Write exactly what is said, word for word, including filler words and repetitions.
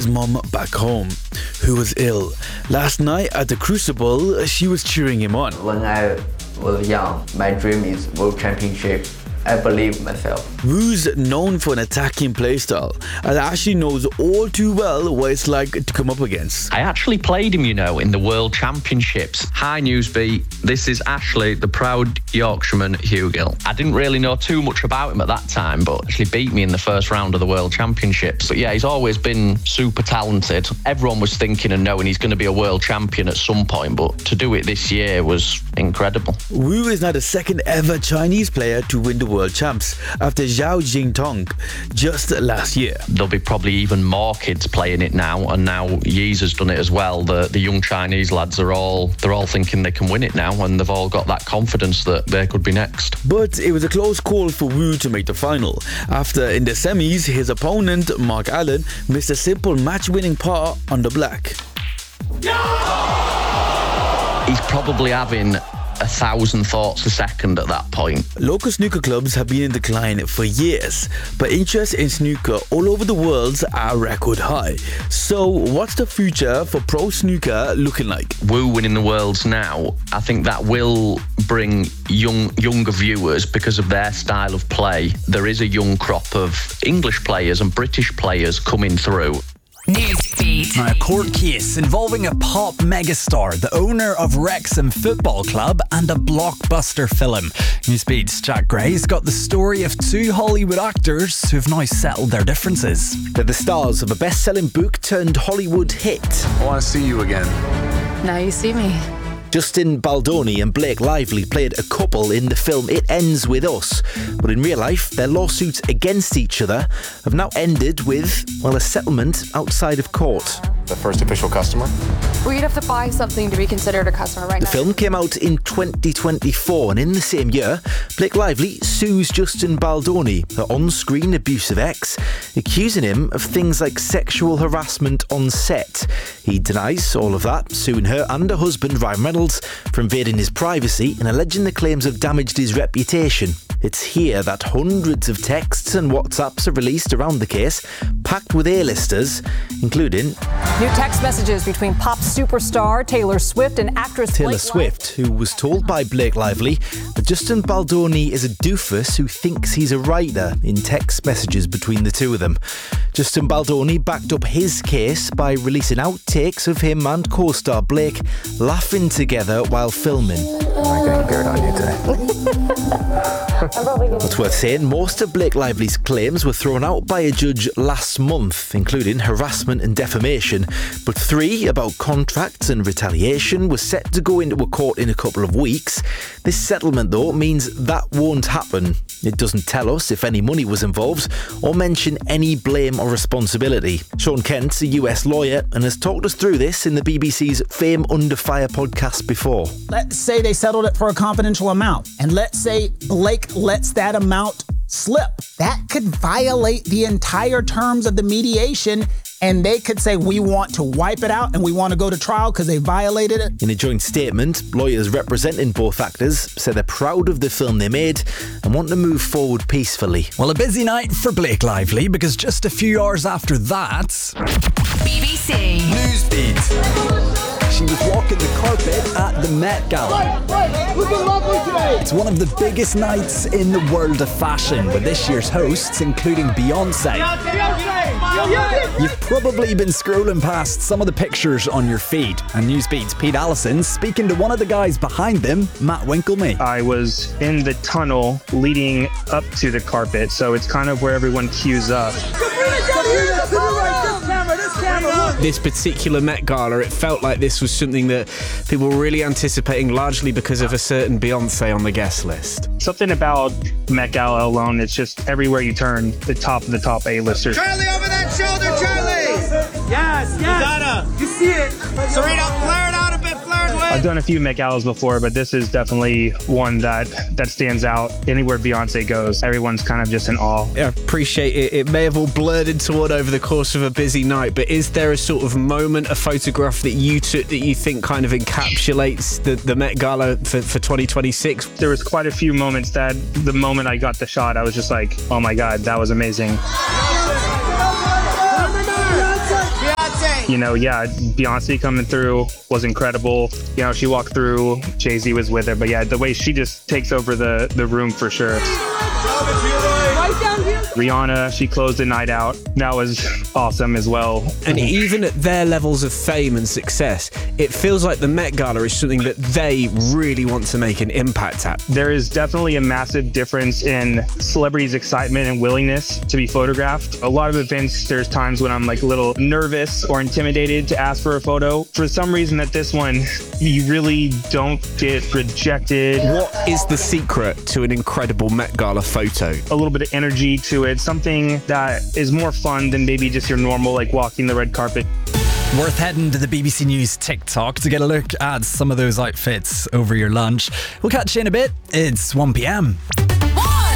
his mum back home, who was ill. Last night at the Crucible, she was cheering him on. When I was young, my dream is World Championship. I believe myself. Wu's known for an attacking playstyle and actually knows all too well what it's like to come up against. I actually played him, you know, in the World Championships. Hi Newsbeat, this is Ashley, the proud Yorkshireman Hugill. I didn't really know too much about him at that time, but actually beat me in the first round of the World Championships. But yeah, he's always been super talented. Everyone was thinking and knowing he's going to be a world champion at some point, but to do it this year was incredible. Wu is now the second ever Chinese player to win the World Champs after Zhao Jingtong just last year. There'll be probably even more kids playing it now, and now Yi's has done it as well. The the young Chinese lads are all they're all thinking they can win it now, and they've all got that confidence that they could be next. But it was a close call for Wu to make the final after in the semis his opponent Mark Allen missed a simple match-winning par on the black. He's probably having a thousand thoughts a second at that point. Local snooker clubs have been in decline for years, but interest in snooker all over the world are record high. So what's the future for pro snooker looking like? Wu winning the Worlds now, I think that will bring young younger viewers because of their style of play. There is a young crop of English players and British players coming through. Newsbeat. Now, a court case involving a pop megastar, the owner of Wrexham Football Club, and a blockbuster film. Newsbeat's Jack Gray's got the story of two Hollywood actors who've now settled their differences. They're the stars of a best-selling book turned Hollywood hit. I want to see you again. Now you see me. Justin Baldoni and Blake Lively played a couple in the film It Ends With Us, but in real life, their lawsuits against each other have now ended with, well, a settlement outside of court. The first official customer? Well, you'd have to buy something to be considered a customer right The now. film came out in twenty twenty-four, and in the same year, Blake Lively sues Justin Baldoni, her on-screen abusive ex, accusing him of things like sexual harassment on set. He denies all of that, suing her and her husband, Ryan Reynolds, for invading his privacy and alleging the claims have damaged his reputation. It's here that hundreds of texts and WhatsApps are released around the case, packed with A-listers, including new text messages between pop superstar Taylor Swift and actress Taylor Blake Swift, who was told by Blake Lively that Justin Baldoni is a doofus who thinks he's a writer in text messages between the two of them. Justin Baldoni backed up his case by releasing outtakes of him and co-star Blake laughing together while filming. I'm getting beard on you today. It's worth saying most of Blake Lively's claims were thrown out by a judge last month, including harassment and defamation, but three about contracts and retaliation were set to go into a court in a couple of weeks. This settlement, though, means that won't happen. It doesn't tell us if any money was involved or mention any blame or responsibility. Sean Kent's a U S lawyer and has talked us through this in the B B C's Fame Under Fire podcast before. Let's say they settled it for a confidential amount, and let's say Blake lets that amount slip. That could violate the entire terms of the mediation, and they could say, we want to wipe it out and we want to go to trial because they violated it. In a joint statement, lawyers representing both actors said they're proud of the film they made and want to move forward peacefully. Well, a busy night for Blake Lively, because just a few hours after that, B B C Newsbeat. She was walking the carpet at the Met Gala. Right, right, looking lovely today. It's one of the biggest nights in the world of fashion, with this year's hosts including Beyonce. You've probably been scrolling past some of the pictures on your feed, and Newsbeat's Pete Allison speaking to one of the guys behind them, Matt Winkelme. I was in the tunnel leading up to the carpet, so it's kind of where everyone queues up. This particular Met Gala, it felt like this was something that people were really anticipating, largely because of a certain Beyonce on the guest list. Something about Met Gala alone, it's just everywhere you turn, the top of the top A-listers. Charlie, over that shoulder, Charlie! Yes, yes! Madonna, you see it! Serena, flare it out a bit, flare it away! I've done a few Met Galas before, but this is definitely one that, that stands out. Anywhere Beyonce goes, everyone's kind of just in awe. I appreciate it. It may have all blurred into one over the course of a busy night, but is there a sort of moment, a photograph that you took that you think kind of encapsulates the, the Met Gala for, for twenty twenty-six? There was quite a few moments that the moment I got the shot, I was just like, oh my God, that was amazing. you know, yeah, Beyonce coming through was incredible. You know, she walked through, Jay-Z was with her, but yeah, the way she just takes over the, the room for sure. Rihanna, she closed the night out. That was awesome as well. And even at their levels of fame and success, it feels like the Met Gala is something that they really want to make an impact at. There is definitely a massive difference in celebrities' excitement and willingness to be photographed. A lot of events, there's times when I'm like a little nervous or intimidated to ask for a photo. For some reason at this one, you really don't get rejected. What is the secret to an incredible Met Gala photo? A little bit of energy to it, something that is more fun than maybe just your normal like walking the red carpet. Worth heading to the B B C News TikTok to get a look at some of those outfits over your lunch. We'll catch you in a bit. It's one p.m.